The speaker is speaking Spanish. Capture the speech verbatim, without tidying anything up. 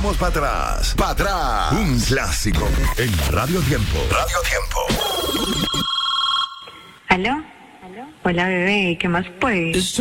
echamos para atrás. Para atrás. Un clásico en Radio Tiempo. Radio Tiempo. ¿Aló? ¿Aló? Hola, bebé. ¿Qué más pues?